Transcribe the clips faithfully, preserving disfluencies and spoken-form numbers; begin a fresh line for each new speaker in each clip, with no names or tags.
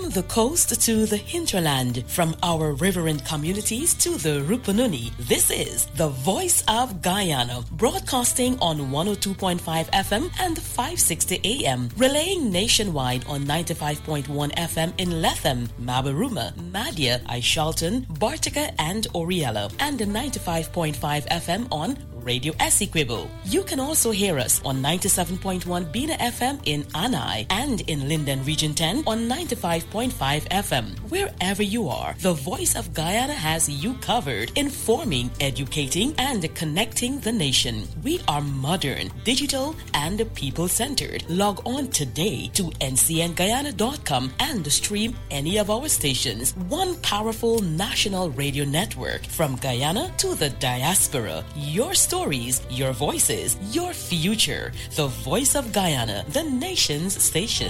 From the coast to the hinterland, from our riverine communities to the Rupununi, this is the Voice of Guyana, broadcasting on one oh two point five F M and five sixty A M, relaying nationwide on ninety-five point one F M in Lethem, Mabaruma, Madia, Aishalton, Bartica, and Oriella, and ninety-five point five F M on Radio Essequibo. You can also hear us on ninety-seven point one Bina F M in Anai and in Linden Region ten on ninety-five point five F M. Wherever you are, the Voice of Guyana has you covered, informing, educating, and connecting the nation. We are modern, digital, and people-centered. Log on today to N C N Guyana dot com and stream any of our stations. One powerful national radio network from Guyana to the diaspora. Your story. Stories, your voices, your future. The Voice of Guyana, the nation's station.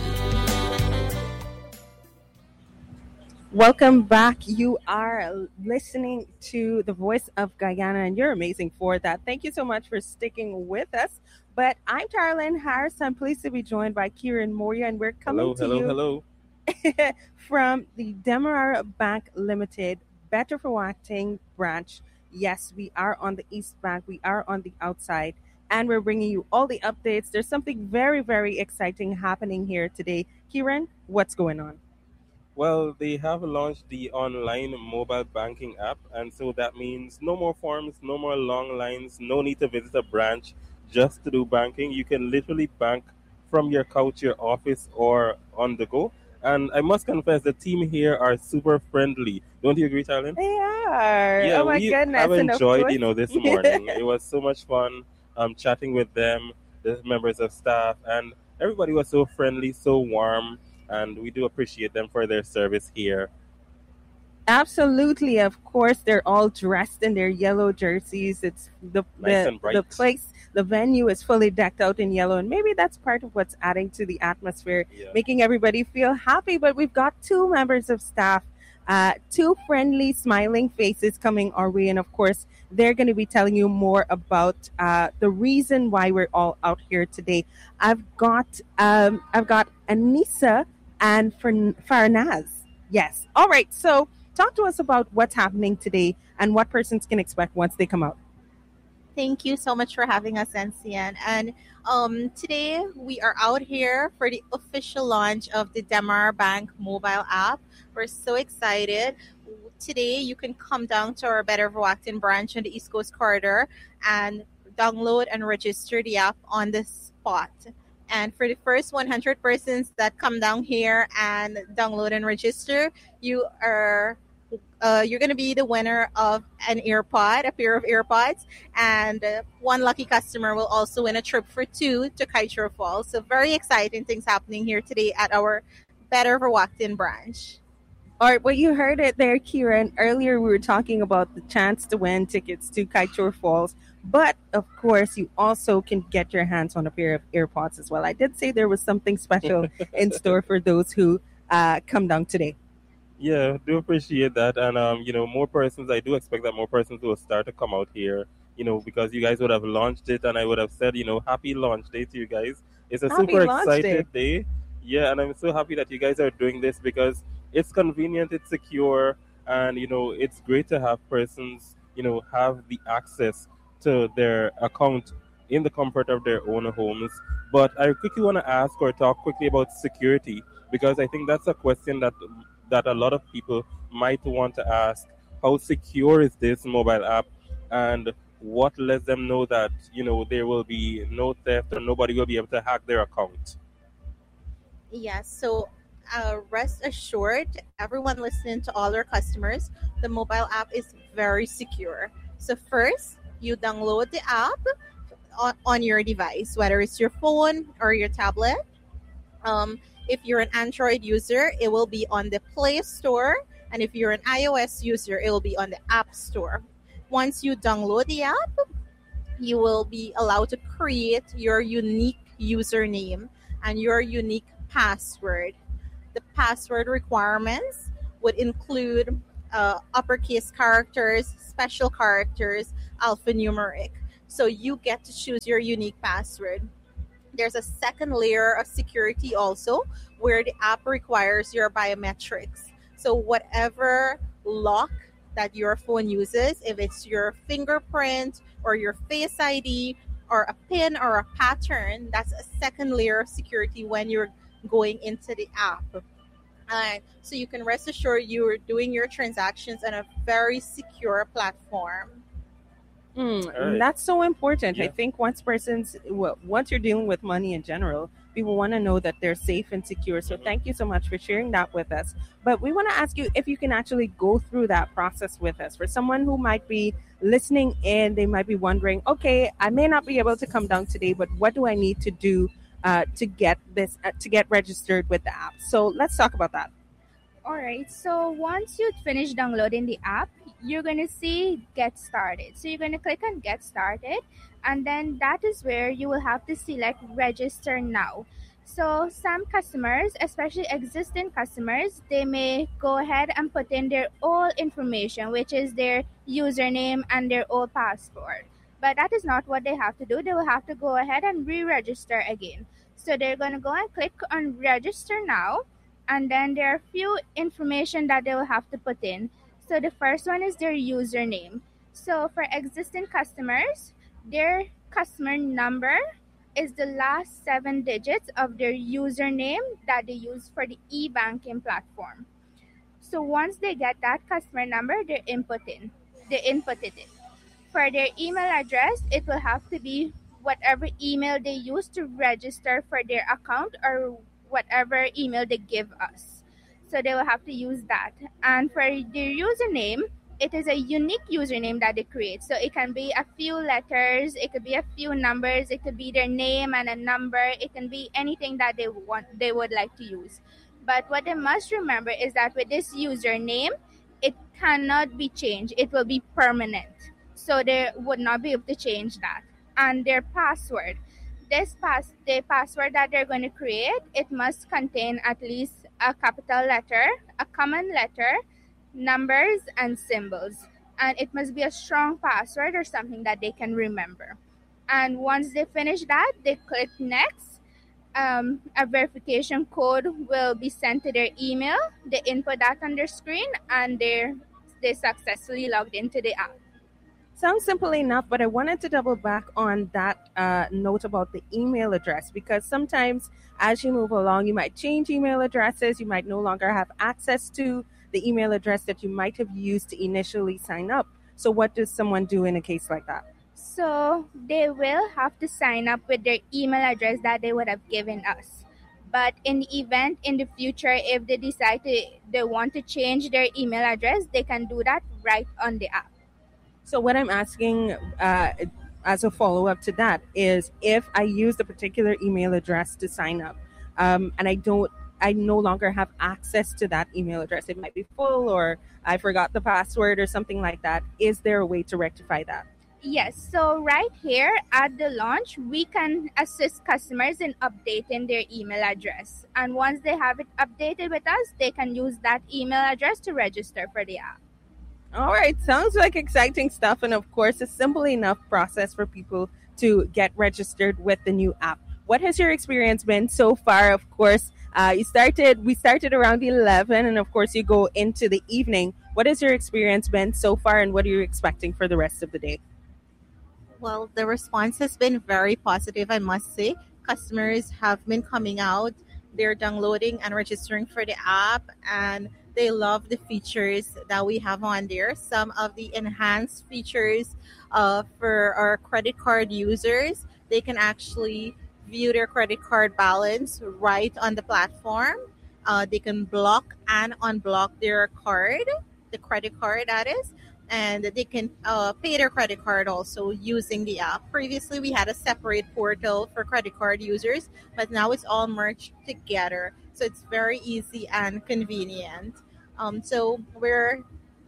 Welcome back. You are listening to the Voice of Guyana, and you're amazing for that. Thank you so much for sticking with us. But I'm Tarlyn Harris. I'm pleased to be joined by Kieran Moria, and we're coming
hello,
to
hello,
you
hello.
from the Demerara Bank Limited Better for Acting branch. Yes, we are on the East Bank. We are on the outside, and we're bringing you all the updates. There's something very, very exciting happening here today. Kieran, what's going on?
Well, they have launched the online mobile banking app, and so that means no more forms, no more long lines, no need to visit a branch just to do banking. You can literally bank from your couch, your office, or on the go. And I must confess, the team here are super friendly. Don't you agree, Tarlyn?
They are.
Yeah,
oh my
we
goodness!
have
And of
enjoyed,
course-
you know, this morning. It was so much fun um, chatting with them, the members of staff, and everybody was so friendly, so warm, and we do appreciate them for their service here.
Absolutely, of course, they're all dressed in their yellow jerseys. It's the
Nice
the,
and bright.
the place, the venue is fully decked out in yellow, and maybe that's part of what's adding to the atmosphere,
Yeah.
making everybody feel happy. But we've got two members of staff, uh, two friendly, smiling faces coming our way, and of course, they're going to be telling you more about uh, the reason why we're all out here today. I've got um, I've got Anissa and Farn- Farnaz. Yes. All right. So talk to us about what's happening today and what persons can expect once they come out.
Thank you so much for having us, N C N. And um, today we are out here for the official launch of the Demerara Bank mobile app. We're so excited. Today you can come down to our Better for Acting branch on the East Coast Corridor and download and register the app on the spot. And for the first one hundred persons that come down here and download and register, you are uh, you're going to be the winner of an earpod, a pair of earpods, and uh, one lucky customer will also win a trip for two to Kaieteur Falls. So very exciting things happening here today at our Better for Acting branch.
All right, well, you heard it there, Kieran. Earlier, we were talking about the chance to win tickets to Kaieteur Falls. But, of course, you also can get your hands on a pair of AirPods as well. I did say there was something special in store for those who uh, come down today.
Yeah, do appreciate that. And, um, you know, more persons, I do expect that more persons will start to come out here, you know, because you guys would have launched it. And I would have said, you know, happy launch day to you guys. It's a
Happy
super
launch
excited day. Yeah, and I'm so happy that you guys are doing this because it's convenient, it's secure, and, you know, it's great to have persons, you know, have the access to their account in the comfort of their own homes. But I quickly want to ask or talk quickly about security, because I think that's a question that that a lot of people might want to ask. How secure is this mobile app, and what lets them know that, you know, there will be no theft or nobody will be able to hack their account?
Yes, so uh, rest assured, everyone listening, to all our customers, the mobile app is very secure. So first, you download the app on, on your device, whether it's your phone or your tablet. Um, if you're an Android user, it will be on the Play Store. And if you're an iOS user, it will be on the App Store. Once you download the app, you will be allowed to create your unique username and your unique password. The password requirements would include uh, uppercase characters, special characters, alphanumeric. So you get to choose your unique password. There's a second layer of security also where the app requires your biometrics. So whatever lock that your phone uses, if it's your fingerprint or your face I D or a pin or a pattern, that's a second layer of security when you're going into the app. And so you can rest assured you're doing your transactions on a very secure platform.
Mm,
right.
That's so important. I
Yeah.
think once persons, well, once you're dealing with money in general, people want to know that they're safe and secure. So
Mhm.
thank you so much for sharing that with us. But we want to ask you if you can actually go through that process with us. For someone who might be listening in, they might be wondering, okay, I may not be able to come down today, but what do I need to do uh, to get this, uh, to get registered with the app? So let's talk about that.
Alright, so once you finish downloading the app, you're going to see Get Started. So you're going to click on Get Started, and then that is where you will have to select Register Now. So some customers, especially existing customers, they may go ahead and put in their old information, which is their username and their old password. But that is not what they have to do. They will have to go ahead and re-register again. So they're going to go and click on Register Now, and then there are a few information that they will have to put in. So the first one is their username. So for existing customers, their customer number is the last seven digits of their username that they use for the e-banking platform. So once they get that customer number, they input in. They inputted it. For their email address, it will have to be whatever email they use to register for their account or whatever email they give us. So they will have to use that. And for their username, it is a unique username that they create. So it can be a few letters, it could be a few numbers, it could be their name and a number, it can be anything that they want they would like to use. But what they must remember is that with this username, it cannot be changed. It will be permanent. So they would not be able to change that. And their password. This pass the password that they're going to create, it must contain at least a capital letter, a common letter, numbers, and symbols. And it must be a strong password or something that they can remember. And once they finish that, they click next. Um, a verification code will be sent to their email. They input that on their screen, and they they successfully logged into the app.
Sounds simple enough, but I wanted to double back on that uh, note about the email address, because sometimes as you move along, you might change email addresses. You might no longer have access to the email address that you might have used to initially sign up. So what does someone do in a case like that?
So they will have to sign up with their email address that they would have given us. But in the event in the future, if they decide to, they want to change their email address, they can do that right on the app.
So what I'm asking uh, as a follow-up to that is, if I use a particular email address to sign up, um, and I don't, I no longer have access to that email address, it might be full, or I forgot the password or something like that. Is there a way to rectify that?
Yes, so right here at the launch, we can assist customers in updating their email address. And once they have it updated with us, they can use that email address to register for the app.
All right, sounds like exciting stuff. And of course, a simple enough process for people to get registered with the new app. What has your experience been so far? Of course, uh, you started, we started around eleven, and of course, you go into the evening. What has your experience been so far, and what are you expecting for the rest of the day?
Well, the response has been very positive, I must say. Customers have been coming out, they're downloading and registering for the app, and they love the features that we have on there. Some of the enhanced features uh, for our credit card users, they can actually view their credit card balance right on the platform. Uh, they can block and unblock their card, the credit card that is, and they can uh, pay their credit card also using the app. Previously, we had a separate portal for credit card users, but now it's all merged together. So it's very easy and convenient. Um, so we're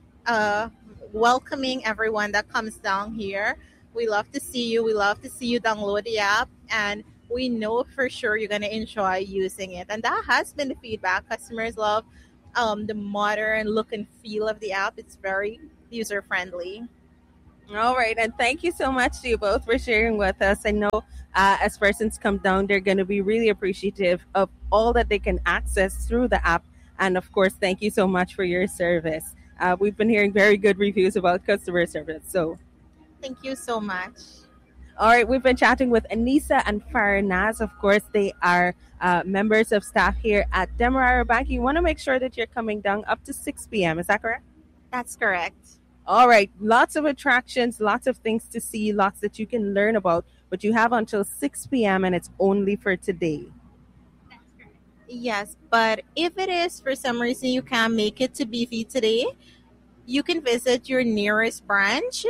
uh, welcoming everyone that comes down here. We love to see you. We love to see you download the app, and we know for sure you're going to enjoy using it. And that has been the feedback. Customers love um, the modern look and feel of the app. It's very user-friendly.
All right, and thank you so much to you both for sharing with us. I know uh, as persons come down, they're going to be really appreciative of all that they can access through the app. And of course, thank you so much for your service. Uh, we've been hearing very good reviews about customer service. So,
Thank you so much.
all right, we've been chatting with Anissa and Farnaz. Of course, they are uh, members of staff here at Demerara Bank. You want to make sure that you're coming down up to six p m. Is that correct?
That's correct.
All right, lots of attractions, lots of things to see, lots that you can learn about, but you have until six p m and it's only for today.
Yes, but if it is for some reason you can't make it to B V today, you can visit your nearest branch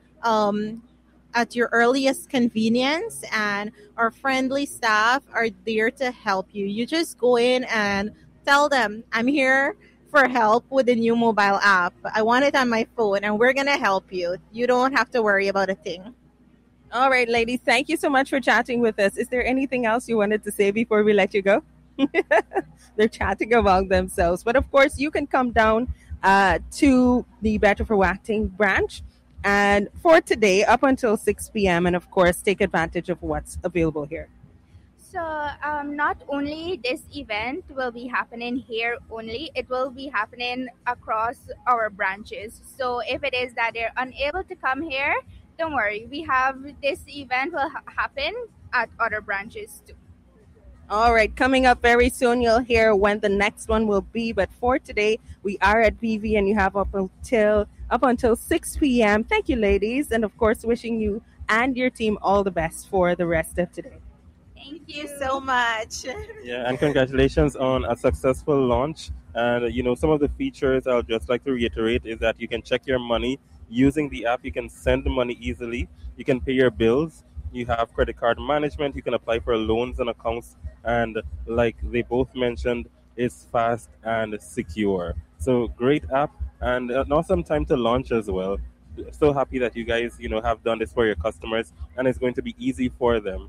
um, at your earliest convenience, and our friendly staff are there to help you. You just go in and tell them, I'm here for help with the new mobile app. I want it on my phone, and we're going to help you. You don't have to worry about a thing.
All right, ladies, thank you so much for chatting with us. Is there anything else you wanted to say before we let you go? They're chatting among themselves. But of course, you can come down uh, to the Better for Acting branch. And for today, up until six p m, and of course, take advantage of what's available here.
So, um, not only this event will be happening here only, it will be happening across our branches. So, if it is that they're unable to come here, don't worry. We have this event will ha- happen at other branches too.
All right, coming up very soon, you'll hear when the next one will be. But for today, we are at B V, and you have up until up until six p m. Thank you, ladies, and of course, wishing you and your team all the best for the rest of today.
Thank you so much.
Yeah, and congratulations on a successful launch. And you know, some of the features I'll just like to reiterate is that you can check your money using the app. You can send money easily. You can pay your bills. You have credit card management. You can apply for loans and accounts. And like they both mentioned, it's fast and secure. So great app and an awesome time to launch as well. So happy that you guys, you know, have done this for your customers, and it's going to be easy for them.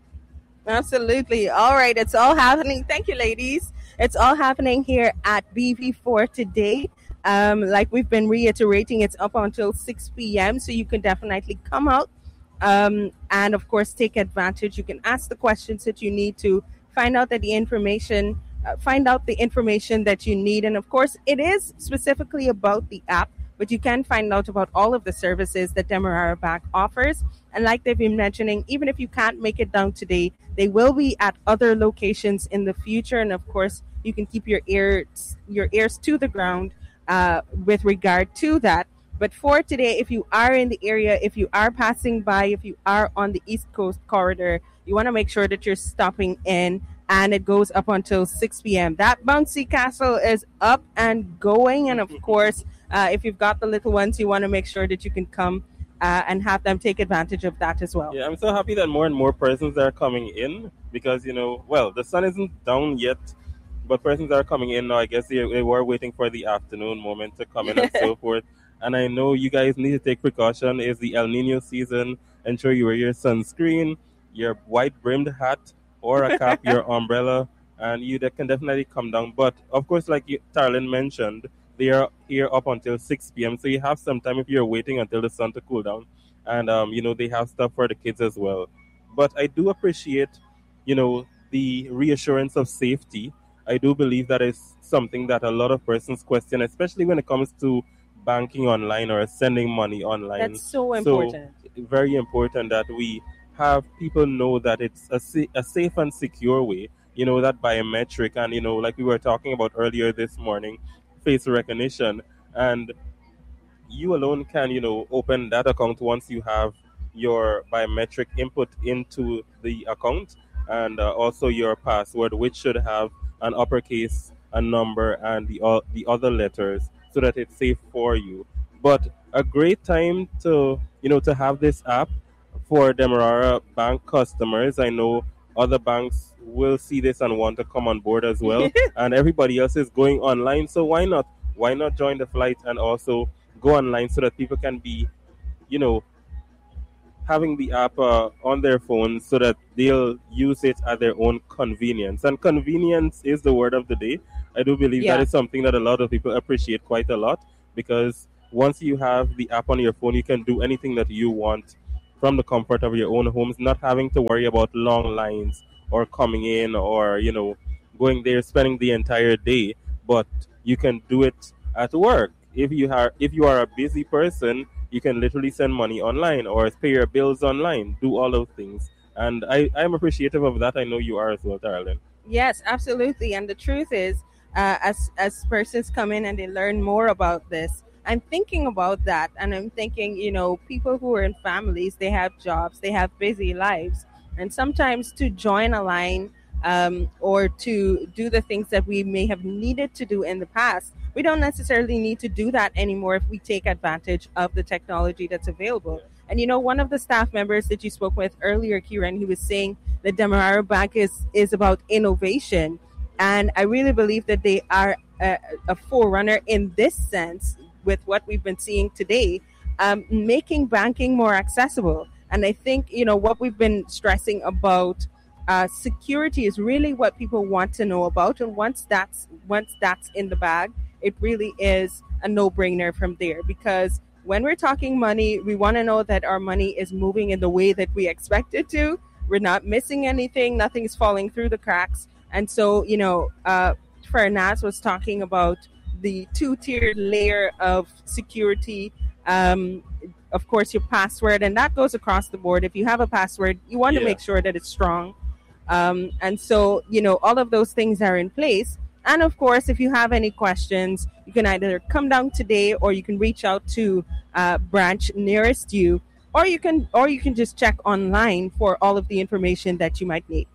Absolutely. All right. It's all happening. Thank you, ladies. It's all happening here at B V four today. Um, like we've been reiterating, it's up until six p m. So you can definitely come out um, and, of course, take advantage. You can ask the questions that you need to find out that the information, uh, find out the information that you need. And, of course, it is specifically about the app, but you can find out about all of the services that Demerara Bank offers. And like they've been mentioning, even if you can't make it down today, they will be at other locations in the future. And of course, you can keep your ears your ears to the ground uh, with regard to that. But for today, if you are in the area, if you are passing by, if you are on the East Coast corridor, you want to make sure that you're stopping in, and it goes up until six p m. That bouncy castle is up and going. And of course, uh, if you've got the little ones, you want to make sure that you can come uh, and have them take advantage of that as well.
Yeah, I'm so happy that more and more persons are coming in because, you know, well, the sun isn't down yet, but persons are coming in now. I guess they, they were waiting for the afternoon moment to come in and so forth. And I know you guys need to take precaution. It's the El Nino season. Ensure you wear your sunscreen, your white brimmed hat, or a cap, your umbrella, and you de- can definitely come down. But of course, like you, Tarlin mentioned, they are here up until six p m. So you have some time if you're waiting until the sun to cool down. And, um, you know, they have stuff for the kids as well. But I do appreciate, you know, the reassurance of safety. I do believe that is something that a lot of persons question, especially when it comes to banking online or sending money online.
That's so important.
So very important that we have people know that it's a, sa- a safe and secure way, you know, that biometric and, you know, like we were talking about earlier this morning, face recognition. And you alone can, you know, open that account once you have your biometric input into the account and uh, also your password, which should have an uppercase, a number, and the, uh, the other letters so that it's safe for you. But a great time to, you know, to have this app for Demerara Bank customers. I know other banks will see this and want to come on board as well. And everybody else is going online. So why not? Why not join the flight and also go online so that people can be, you know, having the app uh, on their phones so that they'll use it at their own convenience. And convenience is the word of the day. I do believe
Yeah.
that is something that a lot of people appreciate quite a lot because once you have the app on your phone, you can do anything that you want from the comfort of your own homes, not having to worry about long lines or coming in or, you know, going there, spending the entire day. But you can do it at work. If you are if you are a busy person, you can literally send money online or pay your bills online, do all those things. And I, I'm appreciative of that. I know you are as well, Darlene.
Yes, absolutely. And the truth is, uh, as as persons come in and they learn more about this, I'm thinking about that, and I'm thinking, you know, people who are in families, they have jobs, they have busy lives, and sometimes to join a line um, or to do the things that we may have needed to do in the past, we don't necessarily need to do that anymore if we take advantage of the technology that's available. And you know, one of the staff members that you spoke with earlier, Kieran, he was saying the Demerara Bank is is about innovation, and I really believe that they are a, a forerunner in this sense with what we've been seeing today, um, making banking more accessible. And I think you know what we've been stressing about. Uh, security is really what people want to know about, and once that's once that's in the bag, it really is a no-brainer from there. Because when we're talking money, we want to know that our money is moving in the way that we expect it to. We're not missing anything. Nothing's falling through the cracks. And so, you know, uh, Fernaz was talking about the two-tiered layer of security. Um, of course, your password, and that goes across the board. If you have a password, you want to
Yeah.
make sure that it's strong. Um, and so, you know, all of those things are in place. And of course, if you have any questions, you can either come down today or you can reach out to uh, branch nearest you, or you can or you can just check online for all of the information that you might need.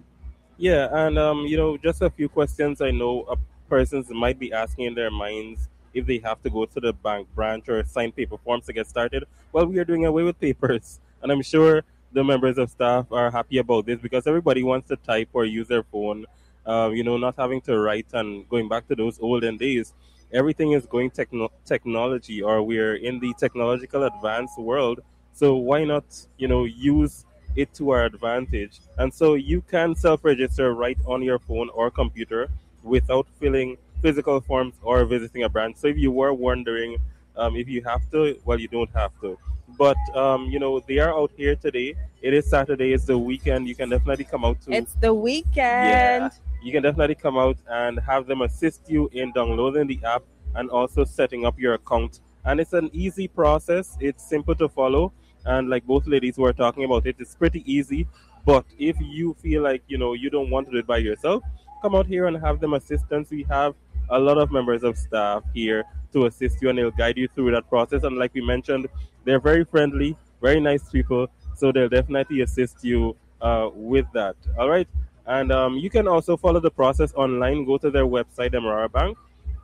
Yeah, and um, you know, just a few questions I know uh, persons might be asking in their minds if they have to go to the bank branch or sign paper forms to get started. Well, we are doing away with papers, and I'm sure the members of staff are happy about this because everybody wants to type or use their phone. Uh, you know, not having to write and going back to those olden days. Everything is going techno- technology, or we're in the technological advanced world. So why not, you know, use it to our advantage? And so you can self-register right on your phone or computer without filling physical forms or visiting a branch. So if you were wondering um, if you have to, well, you don't have to. But um, you know, they are out here today. It is Saturday. It's the weekend. You can definitely come out to.
It's the
Yeah,
weekend.
you can definitely come out and have them assist you in downloading the app and also setting up your account. And it's an easy process. It's simple to follow. And like both ladies were talking about it, it's pretty easy. But if you feel like, you know, you don't want to do it by yourself, come out here and have them assistance. We have a lot of members of staff here to assist you and they'll guide you through that process. And like we mentioned, they're very friendly, very nice people. So they'll definitely assist you uh, with that. All right. And um, you can also follow the process online. Go to their website, Demerara Bank,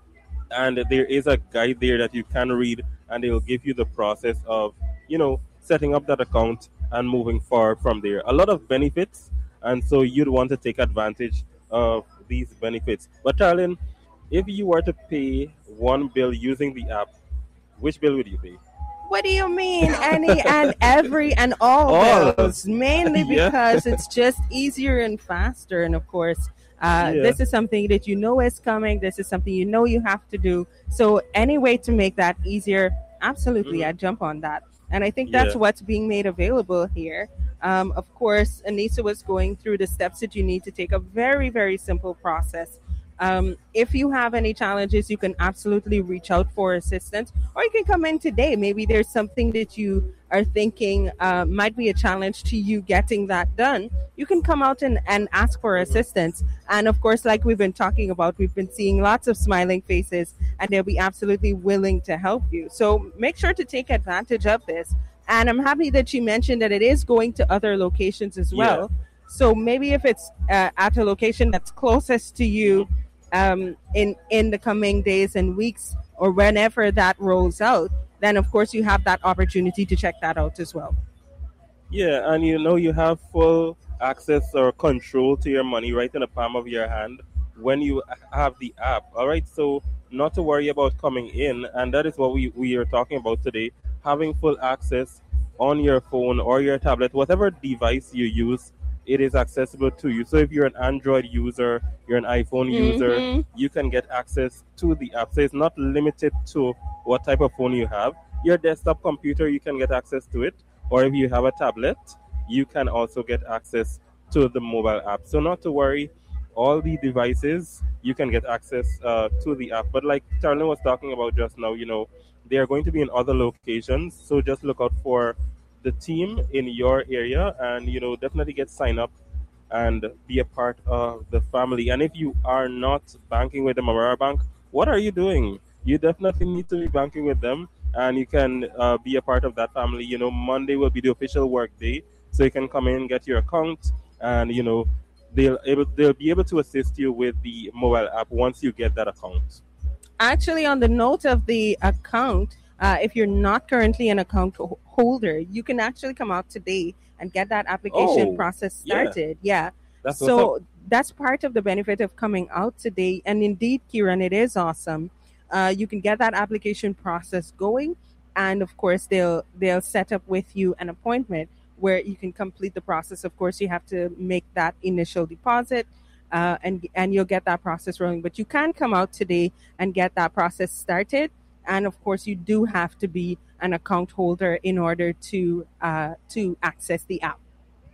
and there is a guide there that you can read, and they will give you the process of, you know, setting up that account and moving forward from there. A lot of benefits, and so you'd want to take advantage of these benefits. But Tarlin, if you were to pay one bill using the app, which bill would you pay?
What do you mean? Any and every and all
All.
bills. Mainly
Yeah.
because it's just easier and faster. And of course, uh,
Yeah.
this is something that you know is coming. This is something you know you have to do. So any way to make that easier, absolutely,
Mhm.
I jump on that. And I think that's
Yeah.
what's being made available here. Um, of course, Anissa was going through the steps that you need to take. A very, very simple process. Um, if you have any challenges, you can absolutely reach out for assistance, or you can come in today. Maybe there's something that you are thinking uh, might be a challenge to you getting that done. You can come out and, and ask for assistance. And of course, like we've been talking about, we've been seeing lots of smiling faces, and they'll be absolutely willing to help you. So make sure to take advantage of this. And I'm happy that you mentioned that it is going to other locations as well. So maybe if it's uh, at a location that's closest to you, um, in in the coming days and weeks, or whenever that rolls out, then of course you have that opportunity to check that out as well.
Yeah, and you know you have full access or control to your money right in the palm of your hand when you have the app. All right, so not to worry about coming in, and that is what we we are talking about today. Having full access on your phone or your tablet, whatever device you use it is accessible to you. So if you're an Android user, you're an iPhone user,
Mm-hmm.
you can get access to the app. So it's not limited to what type of phone you have. Your desktop computer, you can get access to it. Or if you have a tablet, you can also get access to the mobile app. So not to worry, all the devices, you can get access uh, to the app. But like Carolyn was talking about just now, you know, they are going to be in other locations. So just look out for the team in your area and, you know, definitely get signed up and be a part of the family. And if you are not banking with the Mamara Bank, what are you doing? You definitely need to be banking with them, and you can uh, be a part of that family. You know, Monday will be the official work day, so you can come in, get your account, and you know, they'll able they'll be able to assist you with the mobile app once you get that account.
Actually, on the note of the account, uh, if you're not currently an account ho- holder, you can actually come out today and get that application
Oh,
process
yeah,
started. Yeah.
that's what's up.
So that's part of the benefit of coming out today. And indeed, Kieran, it is awesome. Uh, you can get that application process going, and of course, they'll they'll set up with you an appointment where you can complete the process. Of course, you have to make that initial deposit, uh, and and you'll get that process rolling. But you can come out today and get that process started. And of course, you do have to be an account holder in order to uh, to access the app.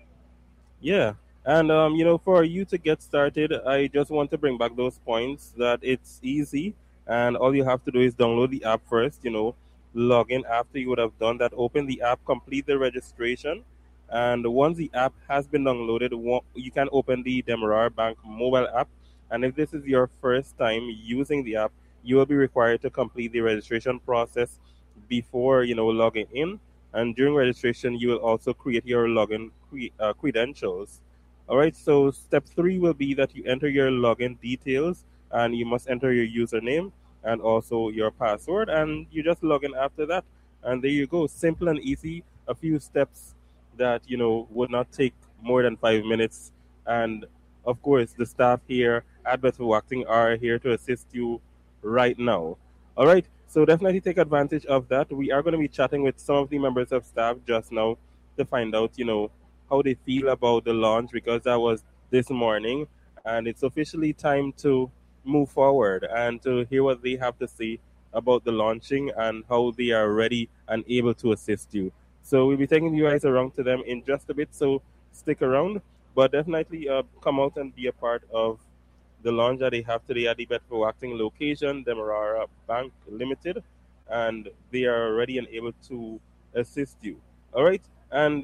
Yeah. And um, you know, for you to get started, I just want to bring back those points that it's easy and all you have to do is download the app first, you know, log in after you would have done that, open the app, complete the registration, and once the app has been downloaded, wa- you can open the Demerara Bank mobile app. And if this is your first time using the app, you will be required to complete the registration process before, you know, logging in. And during registration, you will also create your login cre- uh, credentials. All right, so step three will be that you enter your login details and you must enter your username and also your password, and you just log in after that. And there you go, simple and easy, a few steps that, you know, would not take more than five minutes. And of course, the staff here at Better Acting are here to assist you right now. All right, so definitely take advantage of that. We are going to be chatting with some of the members of staff just now to find out, you know, how they feel about the launch, because that was this morning and it's officially time to move forward and to hear what they have to say about the launching and how they are ready and able to assist you. So we'll be taking you guys around to them in just a bit, so stick around, but definitely uh, come out and be a part of the launch that they have today at the Bedford Acting location, Demerara Bank Limited, and they are ready and able to assist you. All right, and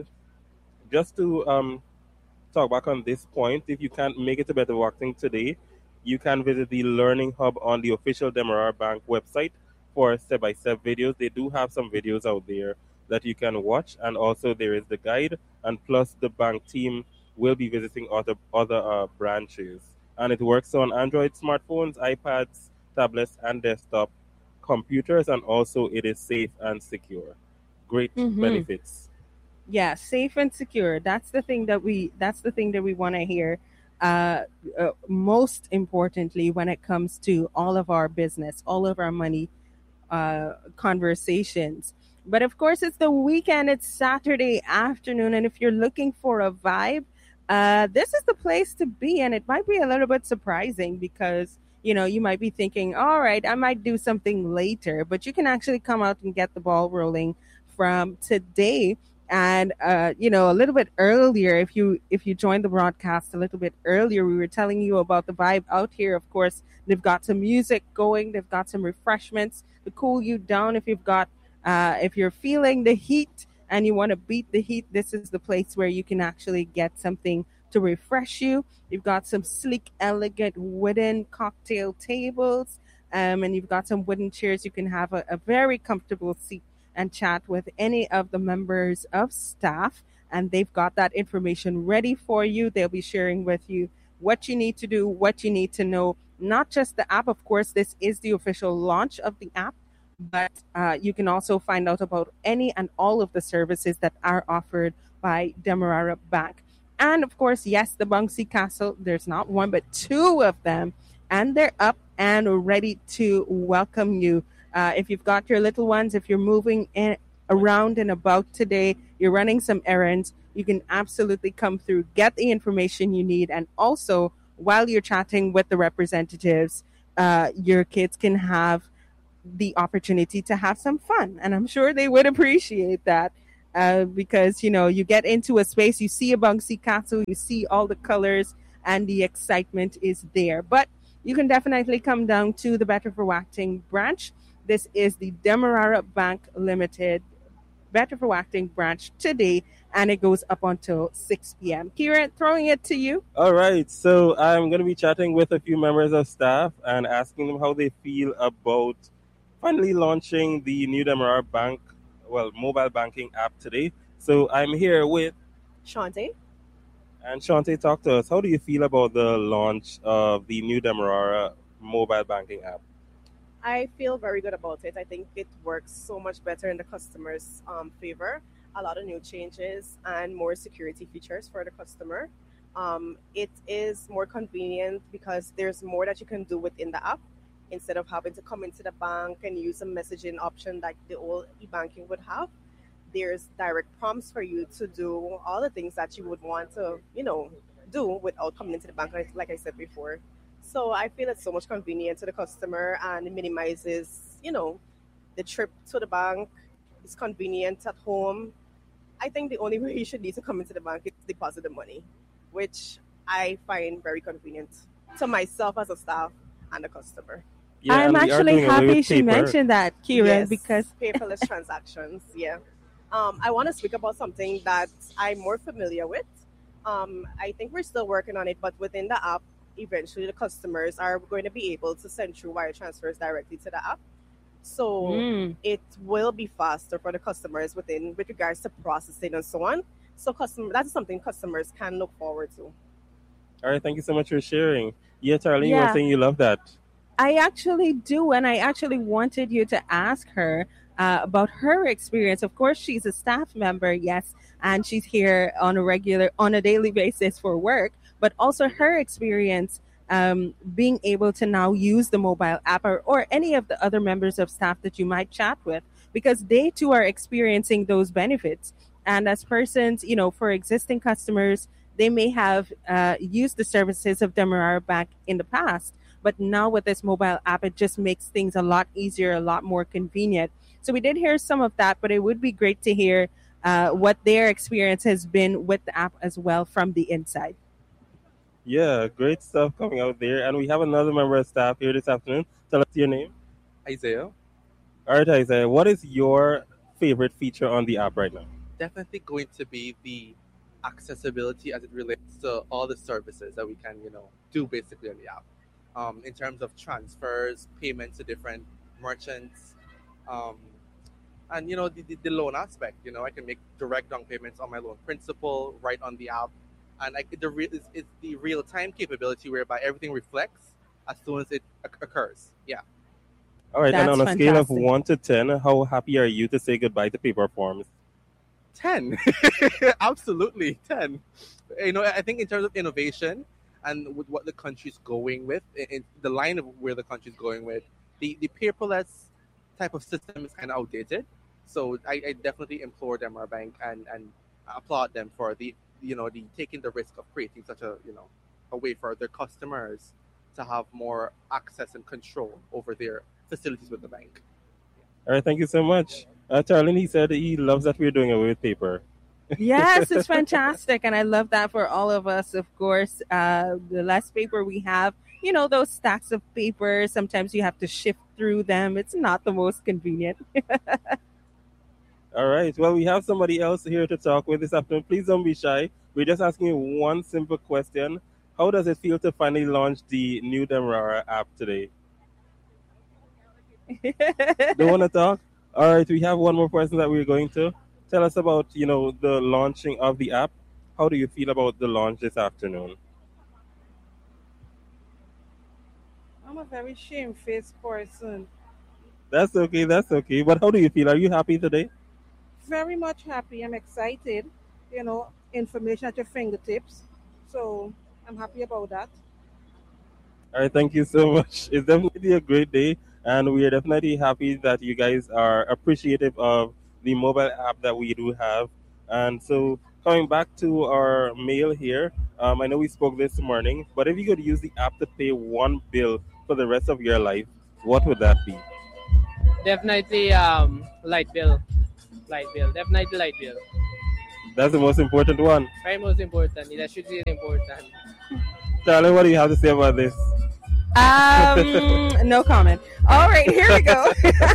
just to um, talk back on this point, if you can't make it to Better Acting today, you can visit the Learning Hub on the official Demerara Bank website for step-by-step videos. They do have some videos out there that you can watch, and also there is the guide, and plus the bank team will be visiting other other uh, branches. And it works on Android smartphones, iPads, tablets, and desktop computers, and also it is safe and secure. Great
Mm-hmm.
benefits.
Yeah, safe and secure. That's the thing that we that's the thing that we want to hear. Uh, uh, most importantly, when it comes to all of our business, all of our money uh, conversations. But of course, it's the weekend. It's Saturday afternoon, and if you're looking for a vibe, uh, this is the place to be. And it might be a little bit surprising because you know you might be thinking, "All right, I might do something later," but you can actually come out and get the ball rolling from today. And uh, you know, a little bit earlier, if you if you joined the broadcast a little bit earlier, we were telling you about the vibe out here. Of course, they've got some music going, they've got some refreshments to cool you down if you've got uh, if you're feeling the heat and you want to beat the heat. This is the place where you can actually get something to refresh you. You've got some sleek, elegant wooden cocktail tables, um, and you've got some wooden chairs. You can have a, a very comfortable seat and chat with any of the members of staff, and they've got that information ready for you. They'll be sharing with you what you need to do, what you need to know. Not just the app, of course, this is the official launch of the app, but uh, you can also find out about any and all of the services that are offered by Demerara Bank. And of course, yes, the Bouncy Castle, there's not one but two of them, and they're up and ready to welcome you. Uh, if you've got your little ones, if you're moving in around and about today, you're running some errands, you can absolutely come through, get the information you need, and also while you're chatting with the representatives, uh, your kids can have the opportunity to have some fun. And I'm sure they would appreciate that. Uh, because you know you get into a space, you see a bouncy castle, you see all the colors, and the excitement is there. But you can definitely come down to the Better for Acting branch. This is the Demerara Bank Limited Better for Acting branch today, and it goes up until six p.m. Kieran, throwing it to you.
All right, so I'm going to be chatting with a few members of staff and asking them how they feel about finally launching the new Demerara Bank, well, mobile banking app today. So I'm here with
Shante.
And Shante, talk to us. How do you feel about the launch of the new Demerara mobile banking app?
I feel very good about it. I think it works so much better in the customer's um, favor. A lot of new changes and more security features for the customer. Um, it is more convenient because there's more that you can do within the app instead of having to come into the bank and use a messaging option like the old e-banking would have. There's direct prompts for you to do all the things that you would want to, you know, do without coming into the bank, like, like I said before. So I feel it's so much convenient to the customer and it minimizes, you know, the trip to the bank. It's convenient at home. I think the only way you should need to come into the bank is deposit the money, which I find very convenient to myself as a staff and a customer.
Yeah,
I'm
and we are
actually
doing away
happy
with
she
paper.
mentioned that, Kieran,
Yes,
because
paperless transactions. Yeah. Um, I want to speak about something that I'm more familiar with. Um, I think we're still working on it, but within the app, eventually the customers are going to be able to send through wire transfers directly to the app. So
Mm.
it will be faster for the customers within with regards to processing and so on. So customer that's something customers can look forward to.
All right, thank you so much for sharing. Yeah, Charlene, you were
Yeah.
saying you love that.
I actually do, and I actually wanted you to ask her uh, about her experience. Of course, she's a staff member, yes, and she's here on a regular, on a daily basis for work, but also her experience um, being able to now use the mobile app or, or any of the other members of staff that you might chat with, because they too are experiencing those benefits. And as persons, you know, for existing customers, they may have uh, used the services of Demerara Bank in the past, but now with this mobile app, it just makes things a lot easier, a lot more convenient. So we did hear some of that, but it would be great to hear uh, what their experience has been with the app as well from the inside.
Yeah, great stuff coming out there. And we have another member of staff here this afternoon. Tell us your name.
Isaiah,
All right, Isaiah, what is your favorite feature on the app right now?
definitely going to be the accessibility as it relates to all the services that we can, you know, do basically on the app. Um, in terms of transfers, payments to different merchants, um, and you know the, the, the loan aspect. You know, I can make direct down payments on my loan principal right on the app, and I, the real it's, it's the real time capability whereby everything reflects as soon as it oc- occurs. Yeah.
All right, and
That's
on a scale of
fantastic.
one to ten, how happy are you to say goodbye to paper forms?
ten. Absolutely ten. You know, I think in terms of innovation and with what the country's going with, in, in the line of where the country's going with, the, the paperless type of system is kind of outdated. So I, I definitely implore them, our bank, and, and applaud them for the you know the taking the risk of creating such a you know a way for their customers to have more access and control over their facilities with the bank.
All right, thank you so much. Uh, Charlene, he said he loves that we're doing away with paper.
Yes, it's fantastic. And I love that for all of us, of course. Uh, the less paper we have, you know, those stacks of paper, sometimes you have to shift through them. It's not the most convenient.
All right, well, we have somebody else here to talk with this afternoon. Please don't be shy. We're just asking you one simple question. How does it feel to finally launch the new Demerara app today? Don't want to talk? All right, we have one more person that we're going to. Tell us about, you know, the launching of the app. How do you feel about the launch this afternoon?
I'm a very shamefaced person.
That's okay, that's okay. But how do you feel? Are you happy today?
Very much happy. I'm excited. You know, information at your fingertips. So I'm happy about that.
All right, thank you so much. It's definitely a great day, and we are definitely happy that you guys are appreciative of the mobile app that we do have. And so coming back to our mail here, um, I know we spoke this morning, but if you could use the app to pay one bill for the rest of your life, what would that be?
Definitely um, light bill. Light bill. Definitely light bill.
That's the most important one.
Very most important. That should be important.
Charlie, what do you have to say about this?
Um, no comment. All right, here we go.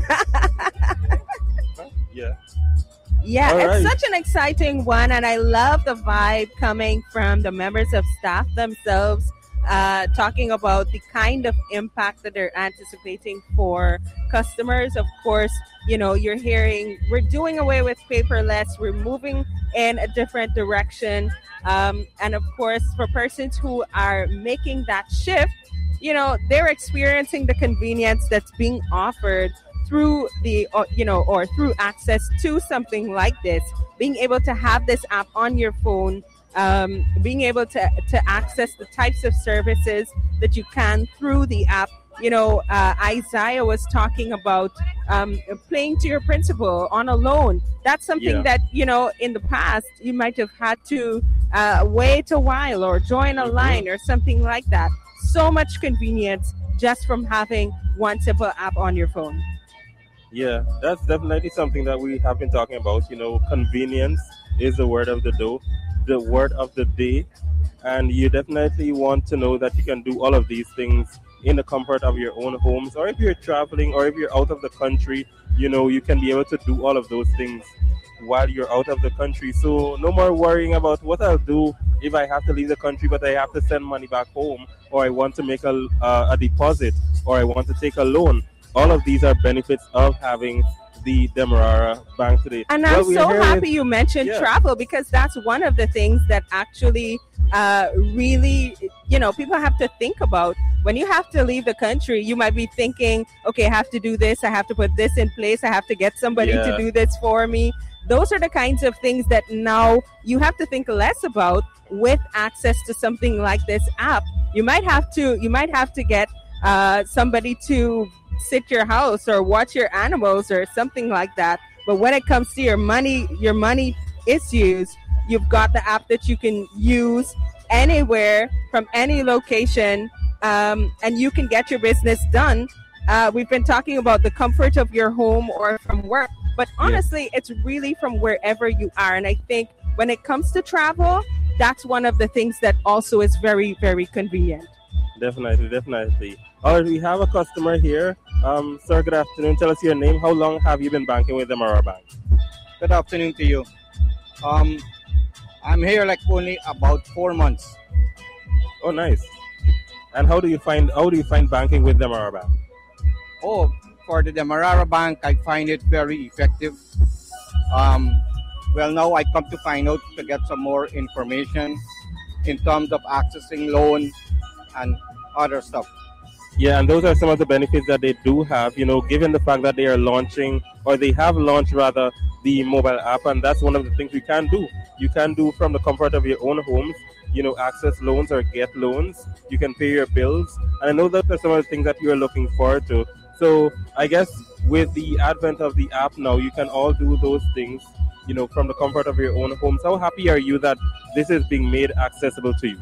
Yeah.
Yeah,
All
it's
right.
such an exciting one, and I love the vibe coming from the members of staff themselves, uh, talking about the kind of impact that they're anticipating for customers. Of course, you know, you're hearing we're doing away with paperless, we're moving in a different direction. Um, and of course, for persons who are making that shift, you know, they're experiencing the convenience that's being offered through the, uh, you know, or through access to something like this, being able to have this app on your phone, um, being able to, to access the types of services that you can through the app. You know, uh, Isaiah was talking about um, playing to your principal on a loan. That's something
Yeah.
that, you know, in the past, you might have had to uh, wait a while or join a
Mhm.
line or something like that. So much convenience just from having one simple app on your phone.
Yeah, that's definitely something that we have been talking about. You know, convenience is the word of the day, the word of the day, and you definitely want to know that you can do all of these things in the comfort of your own homes, or if you're traveling, or if you're out of the country, you know, you can be able to do all of those things while you're out of the country. So no more worrying about what I'll do if I have to leave the country, but I have to send money back home, or I want to make a, uh, a deposit, or I want to take a loan. All of these are benefits of having the Demerara Bank today.
And
Well,
I'm
we're
so
here
happy
with-
you mentioned
Yeah.
travel, because that's one of the things that actually uh, really, you know, people have to think about. When you have to leave the country, you might be thinking, okay, I have to do this, I have to put this in place, I have to get somebody
Yeah.
to do this for me. Those are the kinds of things that now you have to think less about with access to something like this app. You might have to, you might have to get uh, somebody to sit your house or watch your animals or something like that. But when it comes to your money, your money issues, you've got the app that you can use anywhere from any location, um, and you can get your business done. Uh, we've been talking about the comfort of your home or from work, but honestly, it's really from wherever you are. And I think when it comes to travel, that's one of the things that also is very, very convenient.
Definitely, definitely. All right, we have a customer here. Um, sir, good afternoon. Tell us your name. How long have you been banking with Demerara Bank?
Good afternoon to you. Um, I'm here like only about four months.
Oh, nice. And how do you find how do you find banking with Demerara Bank?
Oh, for the Demerara Bank, I find it very effective. Um, well, now I come to find out to get some more information in terms of accessing loan and other stuff.
Yeah, and those are some of the benefits that they do have, you know, given the fact that they are launching, or they have launched rather, the mobile app, and that's one of the things you can do. You can do from the comfort of your own homes, you know, access loans or get loans. You can pay your bills. And I know that are some of the things that you are looking forward to. So I guess with the advent of the app now, you can all do those things, you know, from the comfort of your own homes. How happy are you that this is being made accessible to you?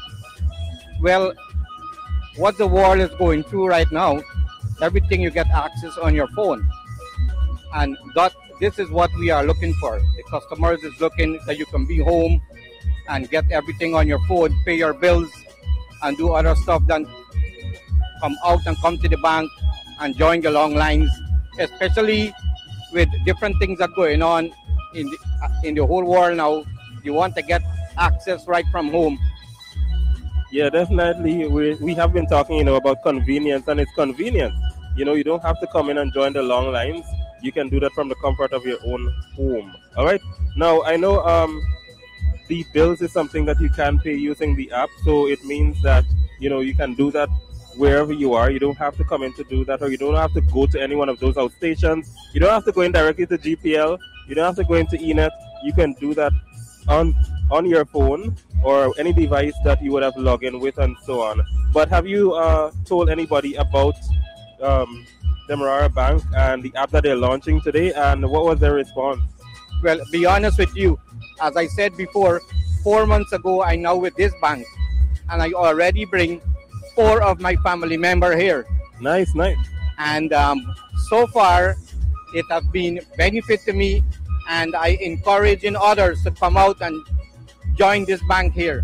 Well, what the world is going through right now, everything you get access on your phone. And that this is what we are looking for. The customers is looking that you can be home and get everything on your phone, pay your bills, and do other stuff than come out and come to the bank and join the long lines, especially with different things that are going on in the, in the whole world now. You want to get access right from home.
Yeah, definitely. We we have been talking, you know, about convenience, and it's convenient. You know, you don't have to come in and join the long lines. You can do that from the comfort of your own home. All right. Now, I know um, the bills is something that you can pay using the app, so it means that, you know, you can do that wherever you are. You don't have to come in to do that, or you don't have to go to any one of those outstations. You don't have to go in directly to G P L. You don't have to go into E N E T. You can do that on on your phone or any device that you would have logged in with, and so on. But have you uh, told anybody about um, Demerara Bank and the app that they're launching today, and what was their response?
Well, be honest with you, as I said before, four months ago, I now with this bank, and I already bring four of my family member here.
Nice, nice.
And um, so far, it has been benefit to me, and I encourage in others to come out and join this bank here.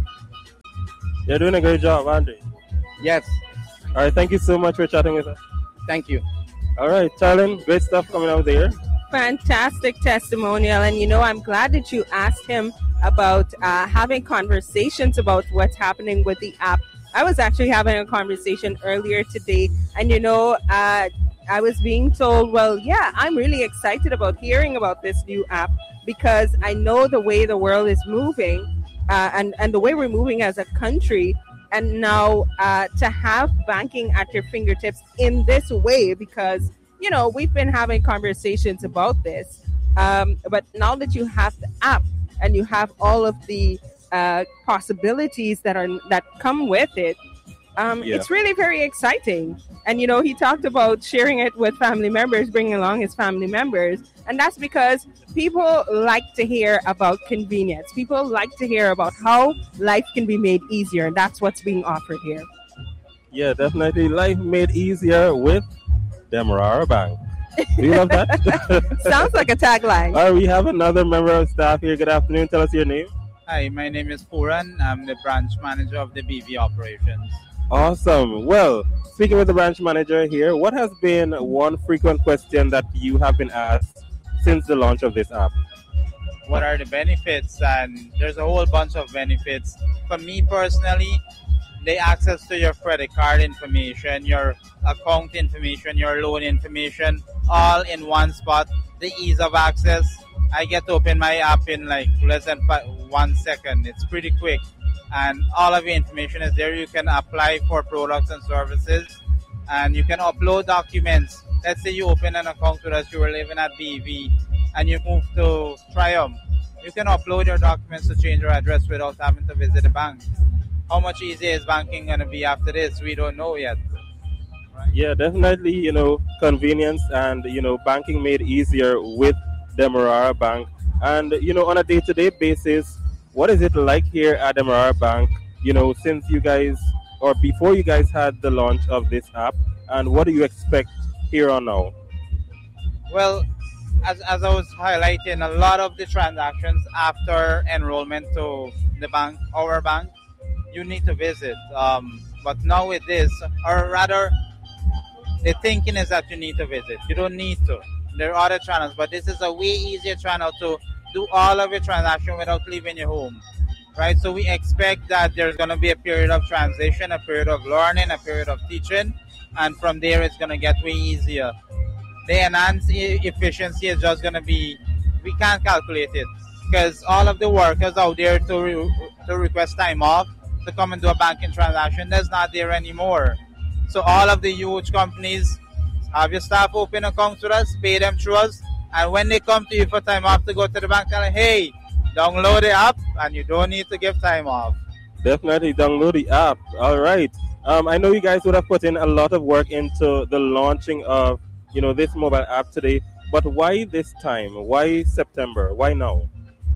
You're doing a great job, Andre.
Yes.
All right, thank you so much for chatting with us.
Thank you.
All right, Charlene, great stuff coming out there.
Fantastic testimonial. And, you know, I'm glad that you asked him about uh, having conversations about what's happening with the app. I was actually having a conversation earlier today, and, you know, uh, I was being told, well, yeah, I'm really excited about hearing about this new app because I know the way the world is moving uh, and, and the way we're moving as a country. And now uh, to have banking at your fingertips in this way, because, you know, we've been having conversations about this. Um, but now that you have the app and you have all of the uh, possibilities that are that come with it, um,
Yeah.
it's really very exciting. And, you know, he talked about sharing it with family members, bringing along his family members. And that's because people like to hear about convenience. People like to hear about how life can be made easier. And that's what's being offered here.
Yeah, definitely. Life made easier with Demerara Bank. Do you love that?
Sounds like a tagline.
All right, we have another member of staff here. Good afternoon. Tell us your name.
Hi, my name is Puran. I'm the branch manager of the B V operations.
Awesome. Well, speaking with the branch manager here, what has been one frequent question that you have been asked since the launch of this app?
What are the benefits? And there's a whole bunch of benefits. For me personally, the access to your credit card information, your account information, your loan information, all in one spot. The ease of access. I get to open my app in like less than five, one second. It's pretty quick. And all of your information is there. You can apply for products and services, and you can upload documents. Let's say you open an account with us, you were living at B V, and you move to Triumph. You can upload your documents to change your address without having to visit the bank. How much easier is banking going to be after this? We don't know yet.
Yeah, definitely, you know, convenience and, you know, banking made easier with Demerara Bank. And, you know, on a day-to-day basis, what is it like here at Demerara Bank, you know, since you guys, or before you guys had the launch of this app, and what do you expect here on now?
Well, as, as I was highlighting, a lot of the transactions after enrollment to the bank, our bank, you need to visit. Um, but now with this, or rather, the thinking is that you need to visit. You don't need to. There are other channels, but this is a way easier channel to do all of your transaction without leaving your home, right? So we expect that there's going to be a period of transition, a period of learning, a period of teaching, and from there it's going to get way easier. The enhanced e- efficiency is just going to be, we can't calculate it because all of the workers out there to re- to request time off to come and do a banking transaction, that's not there anymore. So all of the huge companies have your staff open accounts with us, pay them through us, and when they come to you for time off to go to the bank, tell them, hey, download the app and you don't need to give time off.
Definitely download the app. All right. Um, I know you guys would have put in a lot of work into the launching of, you know, this mobile app today, but why this time? Why September? Why now?